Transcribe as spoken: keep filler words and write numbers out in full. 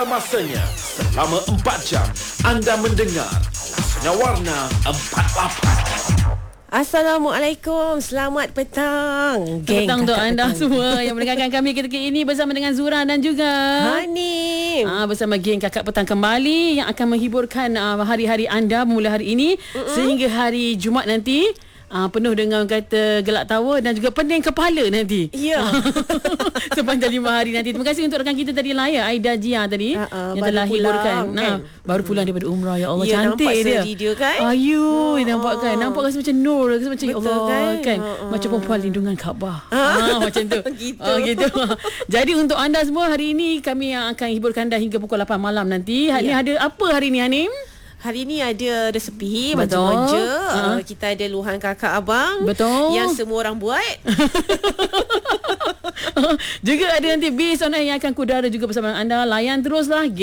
Masanya selama empat jam anda mendengar Sinar Warna empat puluh lapan. Assalamualaikum, selamat petang geng. Petang untuk anda semua yang mendengarkan kami ketika ini bersama dengan Zura dan juga Hanim. Ah, bersama geng Kakak Petang kembali yang akan menghiburkan uh, hari-hari anda bermula hari ini Mm-mm. sehingga hari Jumaat nanti. Ah, penuh dengan kata gelak tawa dan juga pening kepala nanti. Ya. Sepanjang lima hari nanti. Terima kasih untuk rakan kita tadi Laya, Aida Jia tadi uh, uh, yang telah hiburkan. Nah, kan? Baru pulang daripada umrah. Ya Allah, ya, cantik dia. Nampak dia kan? Ayu, oh, nampak kan? Nampak rasa macam nur, rasa macam betul, Allah kan? kan? Uh, uh. Macam perempuan lindungan Kaabah. Uh. Ah, macam tu. gitu. Ah, gitu. Jadi untuk anda semua hari ini kami yang akan hiburkan anda hingga pukul lapan malam nanti. Hari ya. ni ada apa hari ni, Hanim? Hari ni ada resepi Betul. manja-manja. Uh. Uh, kita ada luahan kakak abang. Betul. Yang semua orang buat. Juga ada nanti Bis on Air yang akan kudara juga bersama anda. Layan teruslah.